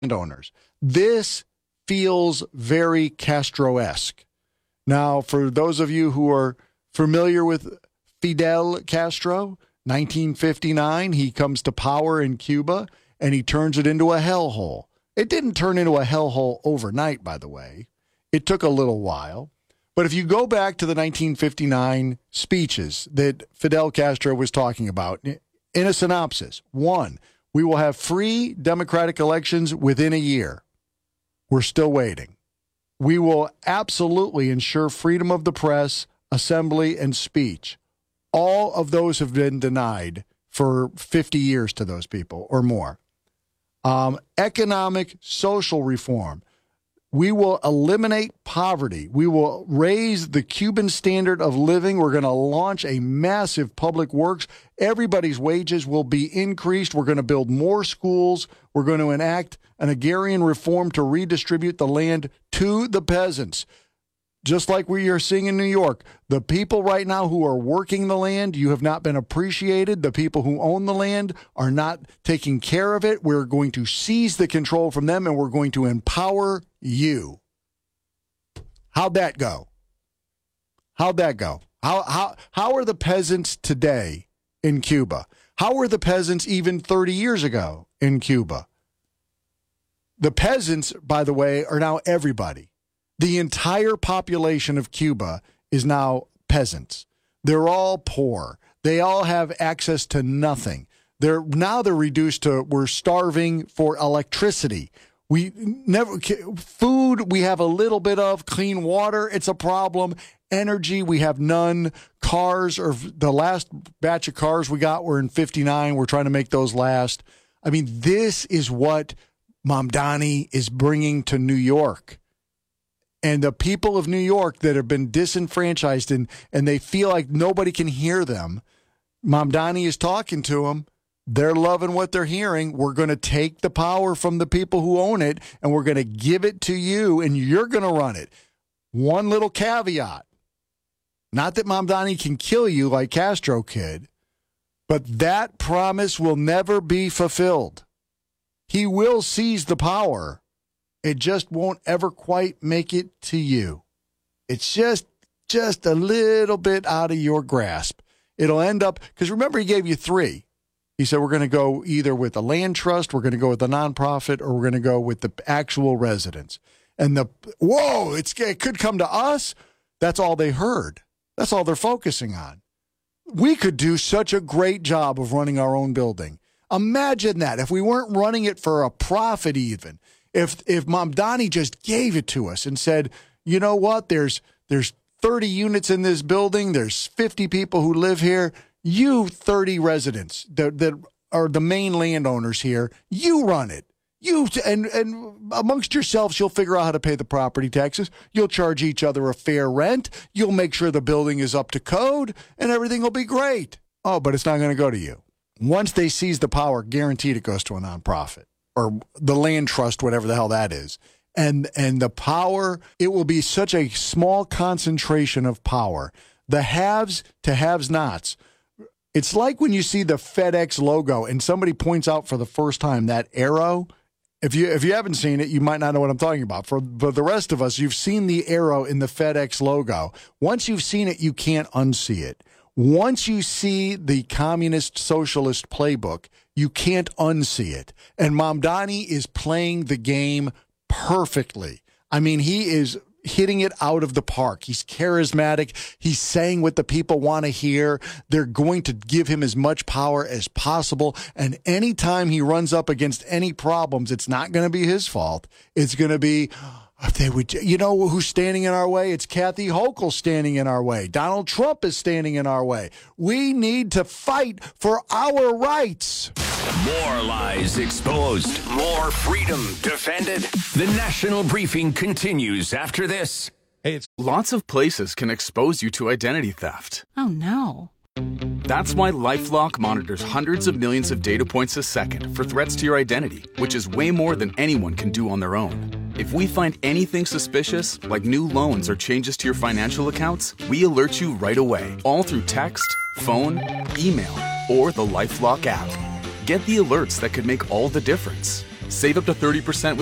landowners. This feels very Castro-esque. Now, for those of you who are familiar with Fidel Castro, 1959, he comes to power in Cuba, and he turns it into a hellhole. It didn't turn into a hellhole overnight, by the way. It took a little while. But if you go back to the 1959 speeches that Fidel Castro was talking about, in a synopsis, 1, we will have free democratic elections within a year. We're still waiting. We will absolutely ensure freedom of the press, assembly, and speech. All of those have been denied for 50 years to those people or more. Economic, social reform. We will eliminate poverty. We will raise the Cuban standard of living. We're going to launch a massive public works. Everybody's wages will be increased. We're going to build more schools. We're going to enact an agrarian reform to redistribute the land to the peasants. Just like we are seeing in New York, the people right now who are working the land, you have not been appreciated. The people who own the land are not taking care of it. We're going to seize the control from them, and we're going to empower you. How'd that go? How'd that go? How are the peasants today in Cuba? How were the peasants even 30 years ago in Cuba? The peasants, by the way, are now everybody. The entire population of Cuba is now peasants. They're all poor. They all have access to nothing. They're reduced to, we're starving for electricity. Food, we have a little bit of. Clean water, it's a problem. Energy, we have none. Cars, or the last batch of cars we got were in 59. We're trying to make those last. I mean, this is what Mamdani is bringing to New York. And the people of New York that have been disenfranchised and they feel like nobody can hear them, Mamdani is talking to them. They're loving what they're hearing. We're going to take the power from the people who own it, and we're going to give it to you, and you're going to run it. One little caveat. Not that Mamdani can kill you like Castro could, but that promise will never be fulfilled. He will seize the power. It just won't ever quite make it to you. It's just a little bit out of your grasp. It'll end up, because remember, he gave you 3. He said, we're going to go either with a land trust, we're going to go with a nonprofit, or we're going to go with the actual residents. And it could come to us. That's all they heard. That's all they're focusing on. We could do such a great job of running our own building. Imagine that if we weren't running it for a profit even. If Mamdani just gave it to us and said, you know what, there's 30 units in this building, there's 50 people who live here, you 30 residents that are the main landowners here, you run it. You and amongst yourselves, you'll figure out how to pay the property taxes. You'll charge each other a fair rent. You'll make sure the building is up to code, and everything will be great. Oh, but it's not going to go to you. Once they seize the power, guaranteed it goes to a nonprofit. Or the land trust, whatever the hell that is. And the power, it will be such a small concentration of power. The haves to haves-nots. It's like when you see the FedEx logo and somebody points out for the first time that arrow. If you haven't seen it, you might not know what I'm talking about. For the rest of us, you've seen the arrow in the FedEx logo. Once you've seen it, you can't unsee it. Once you see the communist socialist playbook, you can't unsee it. And Mamdani is playing the game perfectly. I mean, he is hitting it out of the park. He's charismatic. He's saying what the people want to hear. They're going to give him as much power as possible. And anytime he runs up against any problems, it's not going to be his fault. It's going to be, you know who's standing in our way? It's Kathy Hochul standing in our way. Donald Trump is standing in our way. We need to fight for our rights. More lies exposed. More freedom defended. The National Briefing continues after this. Hey, lots of places can expose you to identity theft. Oh, no. That's why LifeLock monitors hundreds of millions of data points a second for threats to your identity, which is way more than anyone can do on their own. If we find anything suspicious, like new loans or changes to your financial accounts, we alert you right away, all through text, phone, email, or the LifeLock app. Get the alerts that could make all the difference. Save up to 30% with